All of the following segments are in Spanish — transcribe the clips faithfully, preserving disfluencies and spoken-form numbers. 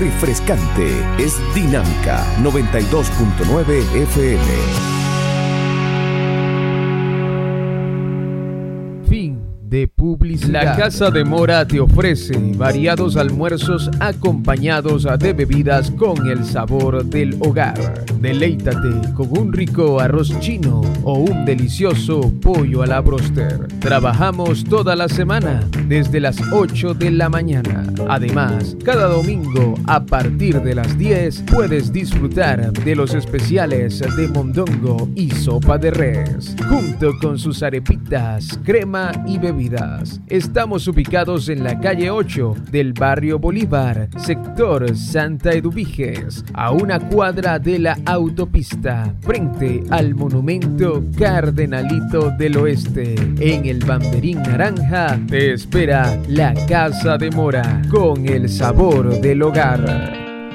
refrescante. Es Dinámica noventa y dos punto nueve F M. Fin de publicidad. La Casa de Mora te ofrece variados almuerzos acompañados de bebidas con el sabor del hogar. Deleítate con un rico arroz chino o un delicioso pollo a la broster. Trabajamos toda la semana desde las ocho de la mañana. Además, cada domingo a partir de las diez puedes disfrutar de los especiales de mondongo y sopa de res, junto con sus arepitas, crema y bebidas. Estamos ubicados en la calle ocho del barrio Bolívar, sector Santa Eduviges, a una cuadra de la autopista, frente al monumento Cardenalito del Oeste. En el banderín naranja te espera la Casa de Mora, con el sabor del hogar.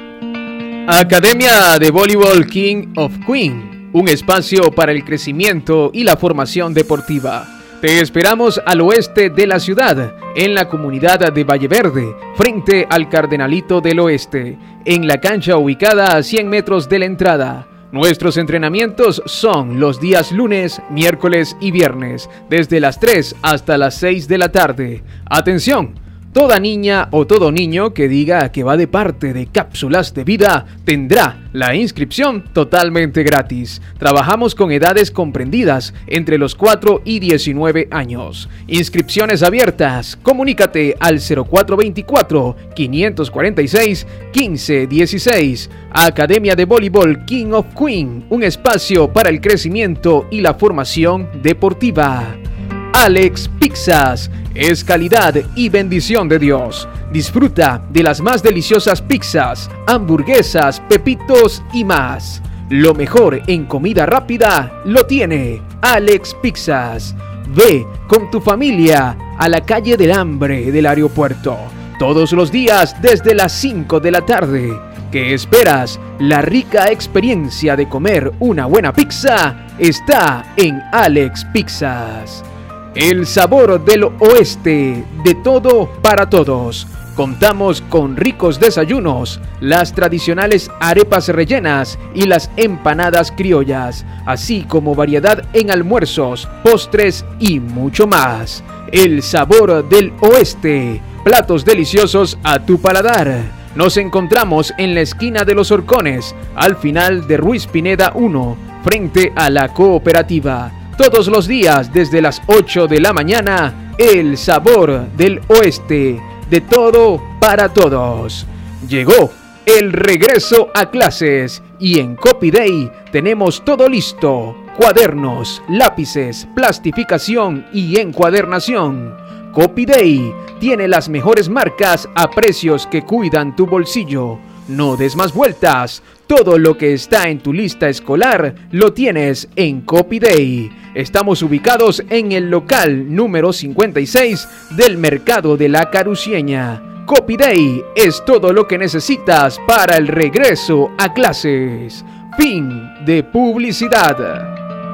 Academia de Voleibol King of Queen, un espacio para el crecimiento y la formación deportiva. Te esperamos al oeste de la ciudad, en la comunidad de Valle Verde, frente al Cardenalito del Oeste, en la cancha ubicada a cien metros de la entrada. Nuestros entrenamientos son los días lunes, miércoles y viernes, desde las tres hasta las seis de la tarde. ¡Atención! Toda niña o todo niño que diga que va de parte de Cápsulas de Vida tendrá la inscripción totalmente gratis. Trabajamos con edades comprendidas entre los cuatro y diecinueve años. Inscripciones abiertas. Comunícate al cero cuatro veinticuatro, quinientos cuarenta y seis, quince dieciséis. Academia de Voleibol King of Queen, un espacio para el crecimiento y la formación deportiva. Alex Pizzas es calidad y bendición de Dios. Disfruta de las más deliciosas pizzas, hamburguesas, pepitos y más. Lo mejor en comida rápida lo tiene Alex Pizzas. Ve con tu familia a la calle del Hambre del aeropuerto todos los días desde las cinco de la tarde. ¿Qué esperas? La rica experiencia de comer una buena pizza está en Alex Pizzas. El sabor del oeste, de todo para todos. Contamos con ricos desayunos, las tradicionales arepas rellenas y las empanadas criollas, así como variedad en almuerzos, postres y mucho más. El sabor del oeste, platos deliciosos a tu paladar. Nos encontramos en la esquina de Los Horcones, al final de Ruiz Pineda uno, frente a la cooperativa. Todos los días desde las ocho de la mañana, el sabor del oeste, de todo para todos. Llegó el regreso a clases y en Copy Day tenemos todo listo: cuadernos, lápices, plastificación y encuadernación. Copy Day tiene las mejores marcas a precios que cuidan tu bolsillo. No des más vueltas. Todo lo que está en tu lista escolar lo tienes en Copy Day. Estamos ubicados en el local número cincuenta y seis del Mercado de la Carucieña. Copy Day es todo lo que necesitas para el regreso a clases. Fin de publicidad.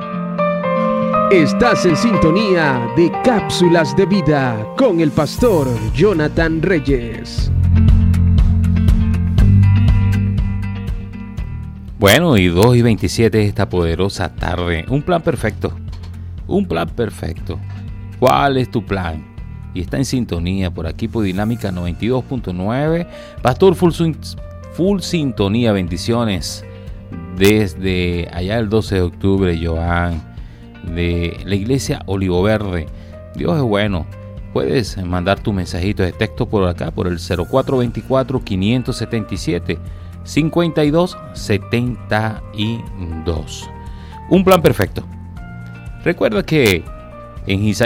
Estás en sintonía de Cápsulas de Vida con el pastor Jonathan Reyes. Bueno, y dos y veintisiete de esta poderosa tarde. Un plan perfecto. Un plan perfecto. ¿Cuál es tu plan? Y está en sintonía por aquí por Dinámica noventa y dos punto nueve. Pastor, full, full sintonía, bendiciones. Desde allá el doce de octubre, Joan, de la iglesia Olivo Verde. Dios es bueno. Puedes mandar tu mensajito de texto por acá, por el cero cuatro veinticuatro, quinientos setenta y siete, cincuenta y dos setenta y dos. Un plan perfecto. Recuerda que en Isaías